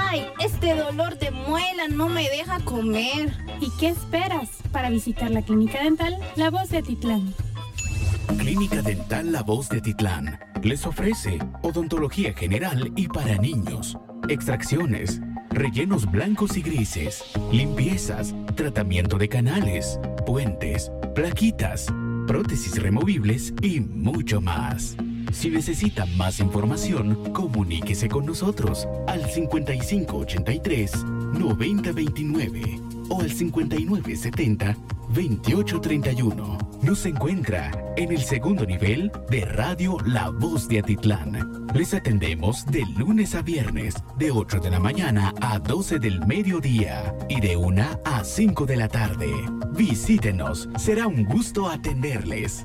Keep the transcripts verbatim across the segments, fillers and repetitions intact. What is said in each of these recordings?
Ay, este dolor de muela no me deja comer. ¿Y qué esperas para visitar la Clínica Dental La Voz de Atitlán? Clínica Dental La Voz de Atitlán les ofrece odontología general y para niños, extracciones, rellenos blancos y grises, limpiezas, tratamiento de canales, puentes, plaquitas, prótesis removibles y mucho más. Si necesita más información, comuníquese con nosotros al cincuenta y cinco ochenta y tres, noventa veintinueve o al cincuenta y nueve setenta, veintiocho treinta y uno. Nos encuentra en el segundo nivel de Radio La Voz de Atitlán. Les atendemos de lunes a viernes, de ocho de la mañana a doce del mediodía y de una a cinco de la tarde. Visítenos, será un gusto atenderles.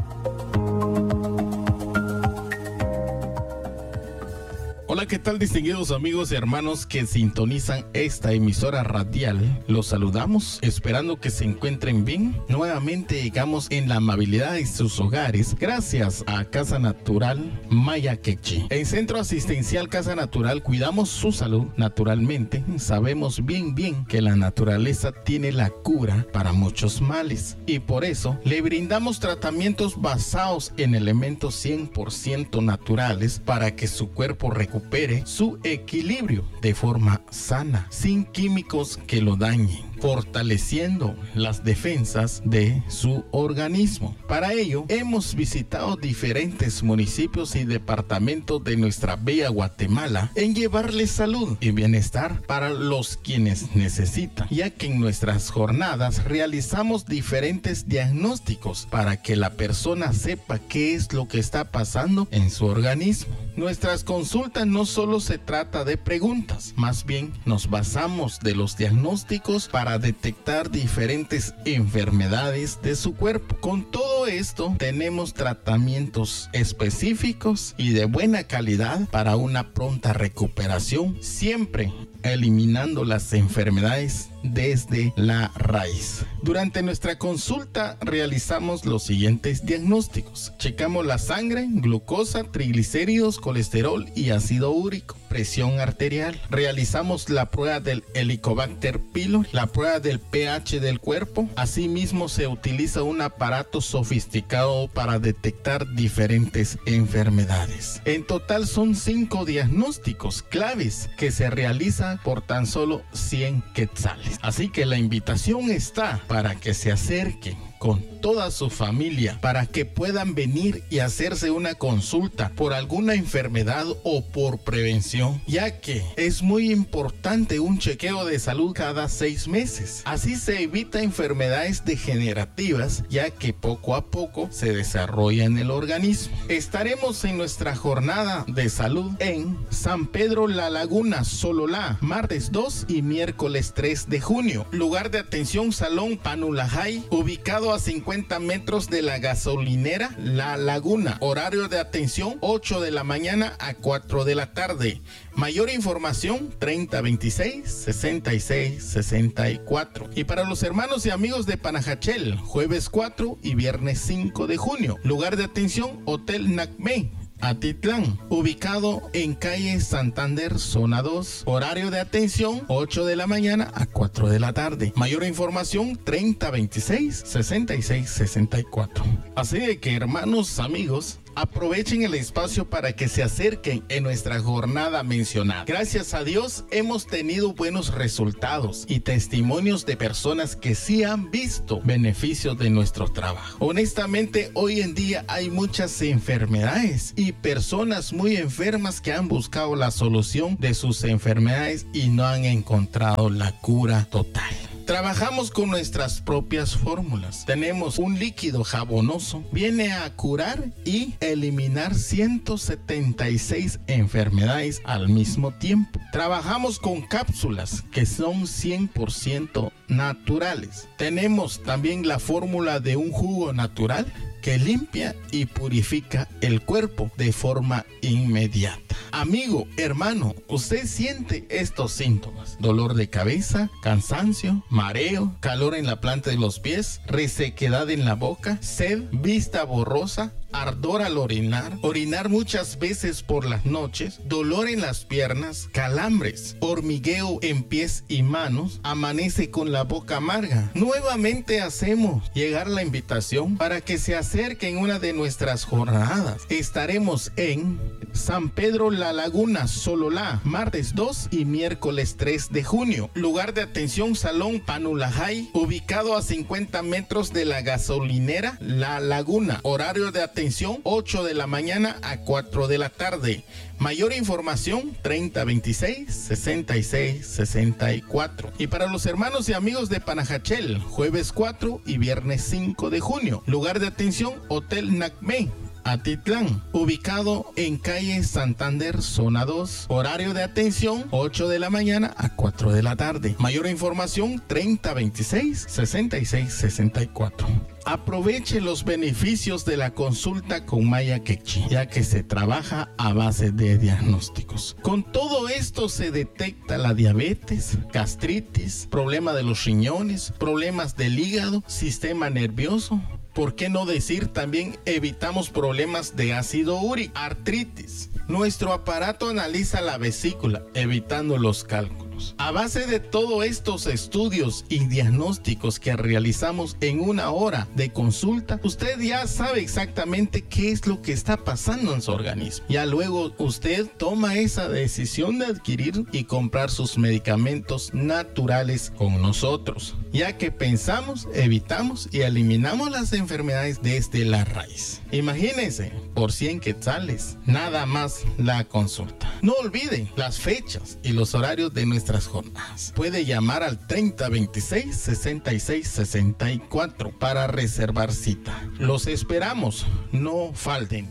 Hola, ¿qué tal, distinguidos amigos y hermanos que sintonizan esta emisora radial? Los saludamos esperando que se encuentren bien. Nuevamente llegamos en la amabilidad de sus hogares gracias a Casa Natural Maya Quechi. En Centro Asistencial Casa Natural cuidamos su salud naturalmente. Sabemos bien bien que la naturaleza tiene la cura para muchos males y por eso le brindamos tratamientos basados en elementos cien por ciento naturales para que su cuerpo recupere su equilibrio de forma sana, sin químicos que lo dañen, fortaleciendo las defensas de su organismo. Para ello, hemos visitado diferentes municipios y departamentos de nuestra bella Guatemala en llevarles salud y bienestar para los quienes necesitan, ya que en nuestras jornadas realizamos diferentes diagnósticos para que la persona sepa qué es lo que está pasando en su organismo. Nuestras consultas no solo se trata de preguntas, más bien nos basamos de los diagnósticos para detectar diferentes enfermedades de su cuerpo. Con todo esto, tenemos tratamientos específicos y de buena calidad para una pronta recuperación, siempre eliminando las enfermedades desde la raíz. Durante nuestra consulta realizamos los siguientes diagnósticos. Checamos la sangre, glucosa, triglicéridos, colesterol y ácido úrico, presión arterial. Realizamos la prueba del Helicobacter pylori, la prueba del pH del cuerpo. Asimismo, se utiliza un aparato sofisticado para detectar diferentes enfermedades. En total son cinco diagnósticos claves que se realizan por tan solo cien quetzales. Así que la invitación está para que se acerquen con toda su familia para que puedan venir y hacerse una consulta por alguna enfermedad o por prevención, ya que es muy importante un chequeo de salud cada seis meses. Así se evita enfermedades degenerativas, ya que poco a poco se desarrolla en el organismo. Estaremos en nuestra jornada de salud en San Pedro La Laguna, Sololá, martes dos y miércoles tres de junio. Lugar de atención, Salón Panulajay, ubicado a cincuenta metros de la gasolinera La Laguna. Horario de atención ocho de la mañana a cuatro de la tarde. Mayor información treinta veintiséis, sesenta y seis, sesenta y cuatro. Y para los hermanos y amigos de Panajachel, jueves cuatro y viernes cinco de junio. Lugar de atención Hotel Nacmé, Atitlán, ubicado en calle Santander, zona dos. Horario de atención ocho de la mañana a cuatro de la tarde. Mayor información treinta veintiséis, sesenta y seis, sesenta y cuatro. Así de que, hermanos, amigos, aprovechen el espacio para que se acerquen en nuestra jornada mencionada. Gracias a Dios hemos tenido buenos resultados y testimonios de personas que sí han visto beneficios de nuestro trabajo. Honestamente, hoy en día hay muchas enfermedades y personas muy enfermas que han buscado la solución de sus enfermedades y no han encontrado la cura total. Trabajamos con nuestras propias fórmulas. Tenemos un líquido jabonoso, viene a curar y eliminar ciento setenta y seis enfermedades al mismo tiempo. Trabajamos con cápsulas que son cien por ciento naturales. Tenemos también la fórmula de un jugo natural que limpia y purifica el cuerpo de forma inmediata. Amigo, hermano, usted siente estos síntomas: dolor de cabeza, cansancio, mareo, calor en la planta de los pies, resequedad en la boca, sed, vista borrosa, ardor al orinar, orinar muchas veces por las noches, dolor en las piernas, calambres, hormigueo en pies y manos, amanece con la boca amarga. Nuevamente hacemos llegar la invitación para que se acerquen una de nuestras jornadas. Estaremos en San Pedro La Laguna, Sololá, martes dos y miércoles tres de junio. Lugar de atención, Salón Panulajay, ubicado a cincuenta metros de la gasolinera La Laguna. Horario de atención, ocho de la mañana a cuatro de la tarde. Mayor información, treinta veintiséis, sesenta y seis, sesenta y cuatro. Y para los hermanos y amigos de Panajachel, jueves cuatro y viernes cinco de junio. Lugar de atención, Hotel Nacmé, Atitlán, ubicado en calle Santander, zona dos. Horario de atención, ocho de la mañana a cuatro de la tarde. Mayor información, treinta veintiséis, sesenta y seis, sesenta y cuatro. Aproveche los beneficios de la consulta con Maya Quechi, ya que se trabaja a base de diagnósticos. Con todo esto se detecta la diabetes, gastritis, problema de los riñones, problemas del hígado, sistema nervioso. ¿Por qué no decir también evitamos problemas de ácido úrico, artritis? Nuestro aparato analiza la vesícula, evitando los cálculos. A base de todos estos estudios y diagnósticos que realizamos en una hora de consulta, usted ya sabe exactamente qué es lo que está pasando en su organismo. Ya luego usted toma esa decisión de adquirir y comprar sus medicamentos naturales con nosotros, ya que pensamos, evitamos y eliminamos las enfermedades desde la raíz. Imagínense, por cien quetzales, nada más la consulta. No olviden las fechas y los horarios de nuestras jornadas. Puede llamar al treinta veintiséis, sesenta y seis, sesenta y cuatro para reservar cita. Los esperamos, no falten.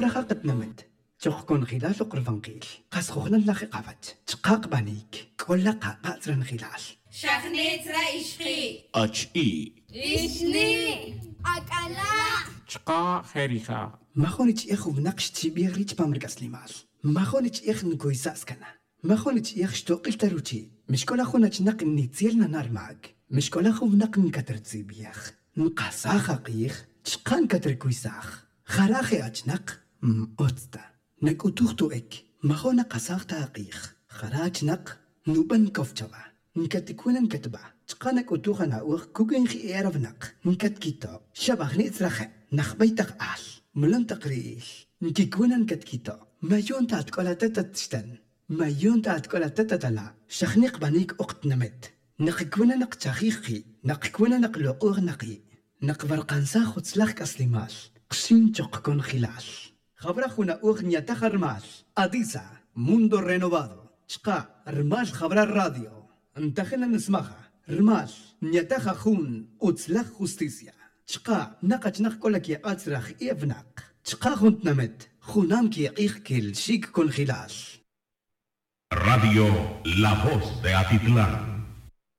تخكون خلال قرفنقيل قاس خوخنا لاخي قافت تقاق بانيك كل قاقا زرن خلال شخنيت رايشخي أشئي إشني أكلا شقا خيريخا ما خونيت إخو بنقش تبيغريت بامرك أسليمال ما خونيت إخ نكويسا أسكنا ما خونيت إخ شتوقل تروتي مش كل أخونا تنق نيتيلنا نار معك مش كل أخو بنق نكتر تسيبيخ نقاسا خاقيخ تشقان كتر كويساخ خراخي أجنق أوتستا نك أتوختو إك ما خونا قاساخ تاقيخ خراج نق نوبن كفتوا نكتكونا نكتبا تقانك أتوخا ناوخ كوكين خي إيرف نق نكت كيتو شبخ نيترخ نخبيتك آل ملن تقريش نكيكونا نكت كيتو ما يون تاتكولا تتتشتن ما يون تاتكولا تتتلا شخنق بانيك أقت نمت نقكونا نق تاخيخي نقكونا نق لقوغ نقي نقبر قانسا خد سلاخ كاسليمال قشين تقكون خلال خبر خونا أغنية تخرمال أديسا موندو رينوفادو شقا رمال خبر الراديو انتخنا نسمخها رمال نيتخا خون أتسلخ خوستيسيا شقا نقج نقولك يا أتسرخ إيفناق شقا خونت نمت خونام كي يقيخ كل شيك كون خلال Radio La Voz de Atitlán.